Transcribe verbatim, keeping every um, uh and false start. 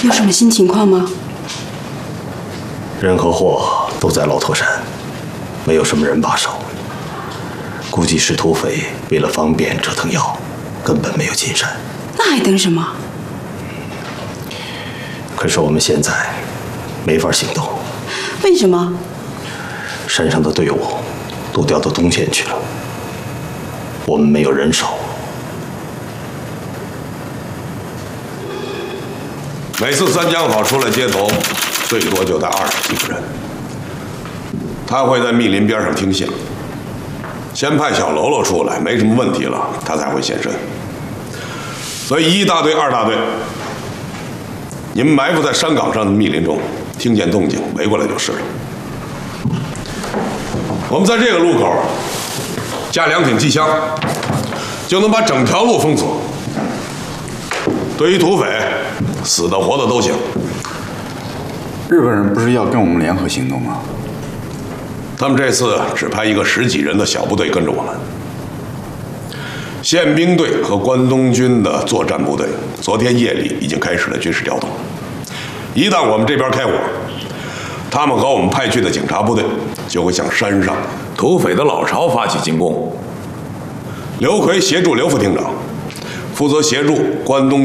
有什么新情况吗？ 人和货都在老头山，没有什么人把守。估计是土匪为了方便折腾药，根本没有进山。 那还等什么？ 可是我们现在没法行动。 为什么？ 山上的队伍都调到东线去了，我们没有人手。 每次三江好出来接头，最多就带二十几个人。他会在密林边上听线，先派小喽啰出来，没什么问题了，他才会现身。所以一大队、二大队，你们埋伏在山岗上的密林中，听见动静围过来就是了。我们在这个路口架两挺机枪，就能把整条路封锁。对于土匪，死的活的都行。 日本人不是要跟我们联合行动吗？ 他们这次只派一个十几人的小部队跟着我们。宪兵队和关东军的作战部队，昨天夜里已经开始了军事调动。一旦我们这边开火，他们和我们派去的警察部队就会向山上土匪的老巢发起进攻。刘奎协助刘副厅长，负责协助关东